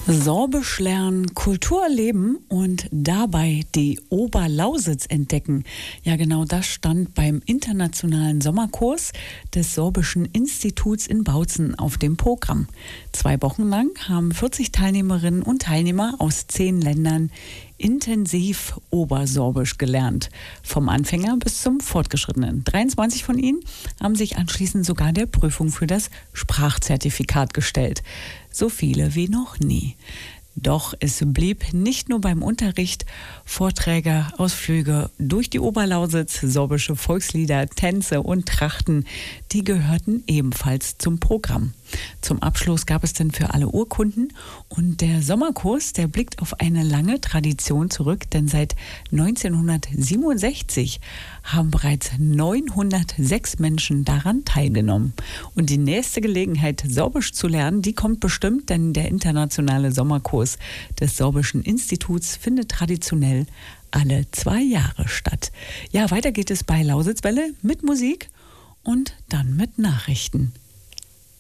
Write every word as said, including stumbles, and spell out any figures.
Sorbisch lernen, Kultur erleben und dabei die Oberlausitz entdecken. Ja, genau das stand beim internationalen Sommerkurs des Sorbischen Instituts in Bautzen auf dem Programm. Zwei Wochen lang haben vierzig Teilnehmerinnen und Teilnehmer aus zehn Ländern intensiv Obersorbisch gelernt. Vom Anfänger bis zum Fortgeschrittenen. dreiundzwanzig von ihnen haben sich anschließend sogar der Prüfung für das Sprachzertifikat gestellt. So viele wie noch nie. Doch es blieb nicht nur beim Unterricht. Vorträge, Ausflüge durch die Oberlausitz, sorbische Volkslieder, Tänze und Trachten, die gehörten ebenfalls zum Programm. Zum Abschluss gab es dann für alle Urkunden und der Sommerkurs, der blickt auf eine lange Tradition zurück, denn seit neunzehnhundertsiebenundsechzig haben bereits neunhundertsechs Menschen daran teilgenommen. Und die nächste Gelegenheit, Sorbisch zu lernen, die kommt bestimmt, denn der internationale Sommerkurs des Sorbischen Instituts findet traditionell alle zwei Jahre statt. Ja, weiter geht es bei Lausitzwelle mit Musik und dann mit Nachrichten.